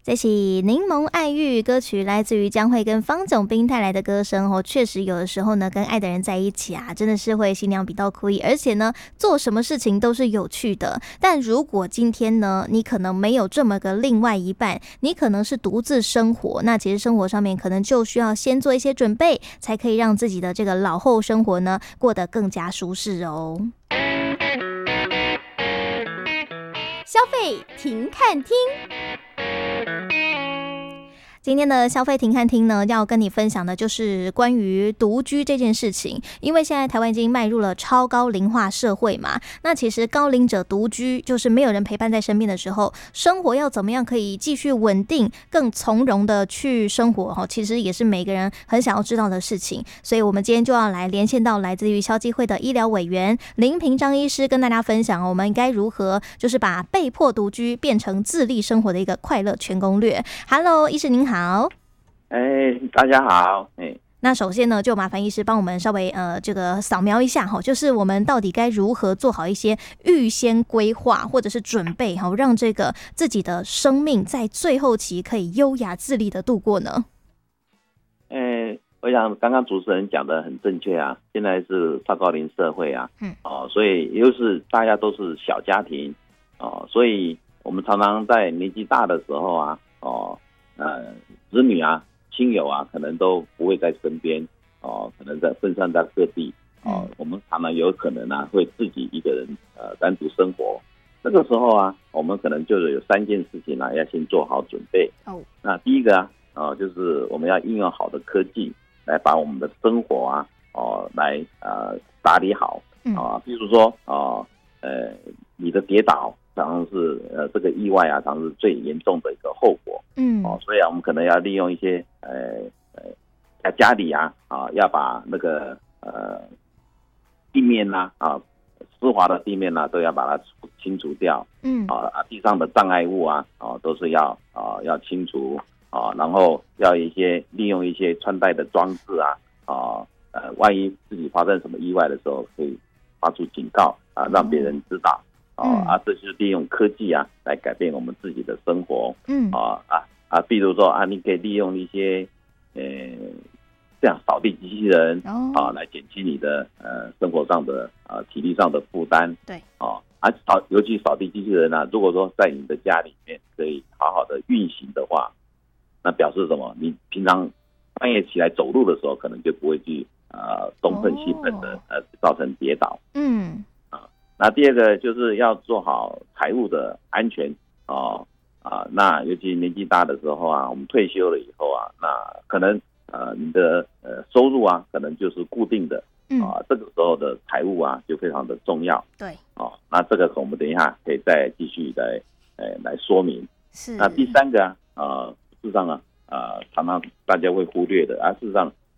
这是柠檬爱玉歌曲，来自于江蕙跟方炯斌带来的歌声哦。确实有的时候呢，跟爱的人在一起啊，真的是会心凉比较苦，而且呢，做什么事情都是有趣的。但如果今天呢，你可能没有这么个另外一半，你可能是独自生活，那其实生活上面可能就需要先做一些准备，才可以让自己的这个老后生活呢过得更加舒适哦。消费停看听。今天的消费停看听呢，要跟你分享的就是关于独居这件事情。因为现在台湾已经迈入了超高龄化社会嘛，那其实高龄者独居，就是没有人陪伴在身边的时候，生活要怎么样可以继续稳定、更从容的去生活，其实也是每个人很想要知道的事情。所以我们今天就要来连线到来自于消基会的医疗委员林平章医师，跟大家分享我们应该如何就是把被迫独居变成自立生活的一个快乐全攻略。Hello， 医师您好。 大家好。 那首先呢，就麻烦医师帮我们稍微这个扫描一下就是我们到底该如何做好一些预先规划或者是准备让这个自己的生命在最后期可以优雅自立的度过呢？ 我想刚刚主持人讲的很正确啊，现在是超高龄社会啊，所以又是大家都是小家庭所以我们常常在年纪大的时候啊，子女啊、亲友啊，可能都不会在身边可能在分散在各地我们常常有可能啊会自己一个人单独生活。这个时候啊，我们可能就有3件事情要先做好准备。那第一个就是我们要应用好的科技来把我们的生活来打理好比如说你的跌倒常常是这个意外常常是最严重的一个后果。所以我们可能要利用一些在家里要把那个地面湿滑的地面都要把它清除掉。地上的障碍物都是要清除然后要利用一些穿戴的装置万一自己发生什么意外的时候，可以发出警告让别人知道。这就是利用科技来改变我们自己的生活。比如说你可以利用一些这样扫地机器人来减轻你的生活上的体力上的负担。 对尤其扫地机器人如果说在你的家里面可以好好的运行的话，那表示什么？你平常半夜起来走路的时候，可能就不会去东碰西碰的造成跌倒。那第二个就是要做好财务的安全那尤其年纪大的时候我们退休了以后那可能你的收入可能就是固定的这个时候的财务就非常的重要。 对那这个我们等一下可以再继续来说明。 是。 那第三个事实上常常大家会忽略的事实上